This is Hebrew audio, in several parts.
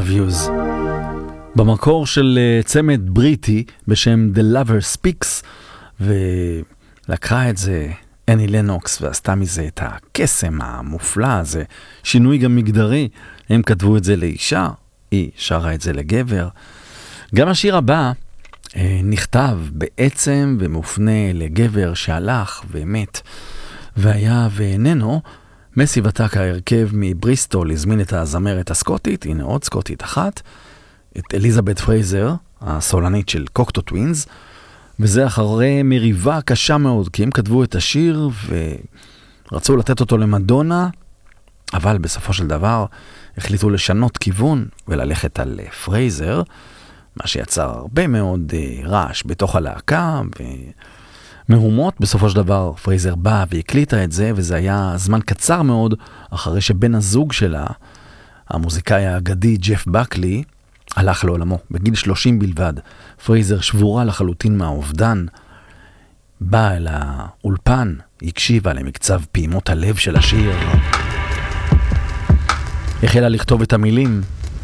Views. במקור של צמד בריטי בשם The Lover Speaks, ולקחה את זה אני לנוקס ועשתה מזה את הקסם המופלא הזה, שינוי גם מגדרי. הם כתבו את זה לאישה, היא שרה את זה לגבר. גם השיר הבא נכתב בעצם ומופנה לגבר שהלך ומת והיה ואיננו. מסיב עתק ההרכב מבריסטול הזמין את הזמרת הסקוטית, הנה עוד סקוטית אחת, את אליזבת פרייזר, הסולנית של קוקטו טווינס, וזה אחרי מריבה קשה מאוד, כי הם כתבו את השיר ורצו לתת אותו למדונה, אבל בסופו של דבר החליטו לשנות כיוון וללכת על פרייזר, מה שיצר הרבה מאוד רעש בתוך הלהקה ומהומות. בסופו של דבר פרייזר בא והקליטה את זה, וזה היה זמן קצר מאוד אחרי שבן הזוג שלה, המוזיקאי האגדי ג'ף בקלי, הלך לעולמו בגיל 30 בלבד. פרייזר שבורה לחלוטין מהאובדן, באה אל האולפן, הקשיבה למקצב פעימות הלב של השיר, החלה לכתוב את המילים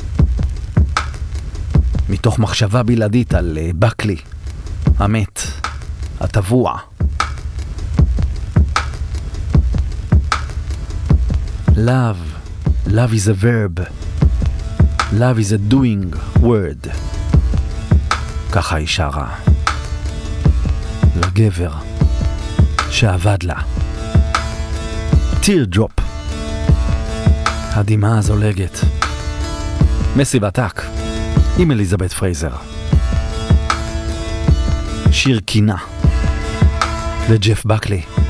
מתוך מחשבה בלעדית על בקלי המת, הטבוע. Love is a verb. Love is a doing word. ככה היא שרה לגבר שעבד לה. Teardrop, הדמעה הזולגת. מסיב עתק עם אליזבת פרייזר, שיר קינה לג'ף בקלי.